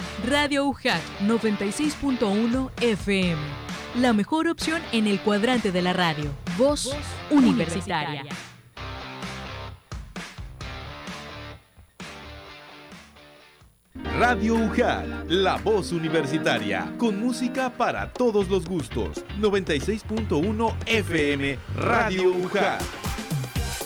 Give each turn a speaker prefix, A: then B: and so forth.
A: Radio UJAT 96.1 FM. La mejor opción en el cuadrante de la radio. Voz Universitaria.
B: Radio UJAT, la voz universitaria, con música para todos los gustos. 96.1 FM, Radio UJAT.